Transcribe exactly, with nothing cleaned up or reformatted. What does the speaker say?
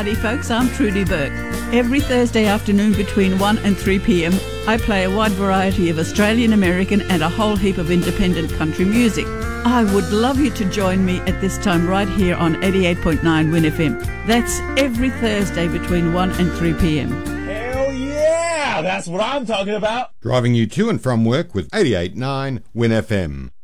Howdy folks, I'm Trudy Burke. Every Thursday afternoon between one and three p.m. I play a wide variety of Australian, American and a whole heap of independent country music. I would love you to join me at this time right here on eighty-eight point nine Win F M. That's every Thursday between one and three p.m. Hell yeah! That's what I'm talking about. Driving you to and from work with eighty-eight point nine Win F M.